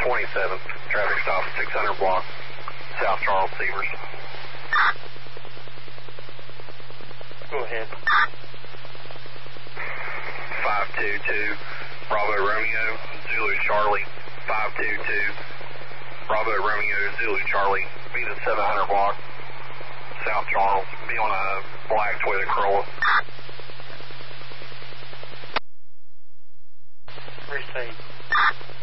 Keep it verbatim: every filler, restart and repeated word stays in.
twenty-seventh, traffic stop six hundred block, South Charles, Severs. Go ahead. five two two, Bravo Romeo, Zulu Charlie, five two two, Bravo Romeo, Zulu Charlie, be the seven hundred block, South Charles, be on a black Toyota Corolla. Receive.